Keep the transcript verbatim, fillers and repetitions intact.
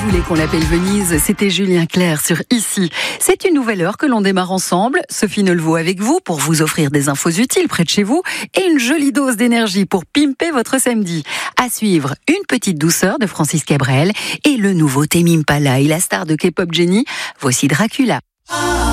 voulez qu'on l'appelle Venise? C'était Julien Clerc sur Ici. C'est une nouvelle heure que l'on démarre ensemble. Sophie Neulvaux avec vous pour vous offrir des infos utiles près de chez vous et une jolie dose d'énergie pour pimper votre samedi. À suivre, une petite douceur de Francis Cabrel et le nouveau Tame Impala et la star de K-pop Jennie. Voici Dracula.